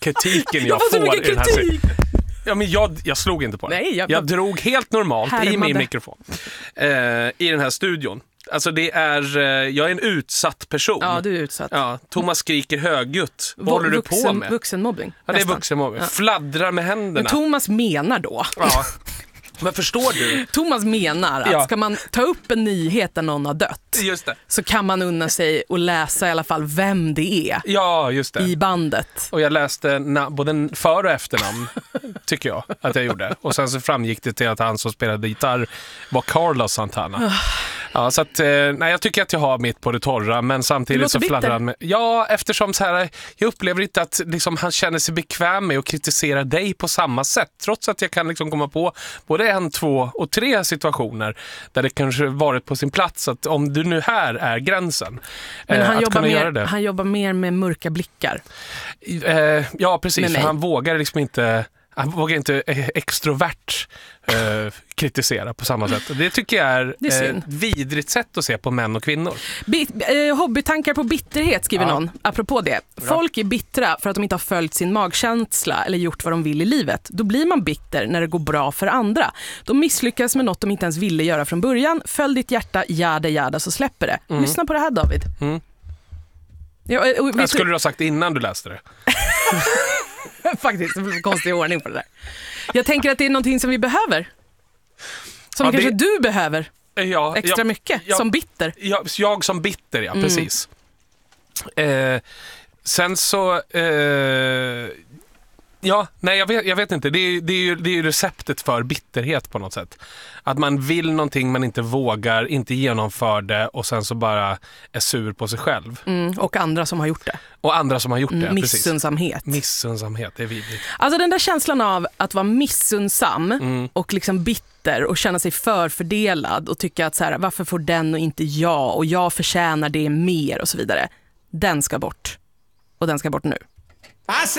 kritiken jag får i den här serien. Ja, men jag slog inte på den. Nej, jag drog helt normalt i min mikrofon i den här studion. Alltså det är, jag är en utsatt person. Ja, du är utsatt. Ja, Thomas skriker högljutt. Vad håller du på med? Vuxenmobbing. Ja, det är vuxenmobbing. Ja. Fladdrar med händerna. Men Thomas menar då. Ja. Men förstår du? Thomas menar att ska man ta upp en nyhet där någon har dött, just det, så kan man unna sig och läsa i alla fall vem det är. Ja, just det. I bandet. Och jag läste både för- och efternamn, tycker jag att jag gjorde. Och sen så framgick det till att han som spelade gitarr var Carlos Santana. Ja, så att, nej, jag tycker att jag har mitt på det torra, men samtidigt så fladdrar han med. Ja, eftersom så här, jag upplever inte att liksom, han känner sig bekväm med att kritisera dig på samma sätt, trots att jag kan liksom komma på både 1, 2 och 3 situationer där det kanske varit på sin plats att om du nu här är gränsen. Men han jobbar mer med mörka blickar. Ja, precis. Han vågar liksom inte. Han vågar inte extrovert kritisera på samma sätt. Det tycker jag är ett vidrigt sätt att se på män och kvinnor. Hobbytankar på bitterhet, skriver någon. Apropå det. Folk är bittra för att de inte har följt sin magkänsla eller gjort vad de vill i livet. Då blir man bitter när det går bra för andra. De misslyckas med något de inte ens ville göra från början. Följ ditt hjärta, jada, så släpper det. Lyssna på det här, David. Jag skulle du ha sagt innan du läste det. Faktiskt, det blir konstig ordning på det där. Jag tänker att det är någonting som vi behöver. Som kanske du behöver. Extra mycket, som bitter. Jag som bitter, precis. Sen så... jag vet inte. Det är ju receptet för bitterhet på något sätt. Att man vill någonting man inte vågar, inte genomför det och sen så bara är sur på sig själv. Och andra som har gjort det. Missunnsamhet. Missunnsamhet, det är vidrigt. Alltså den där känslan av att vara missunnsam och liksom bitter och känna sig förfördelad och tycka att så här, varför får den och inte jag, och jag förtjänar det mer och så vidare. Den ska bort. Och den ska bort nu.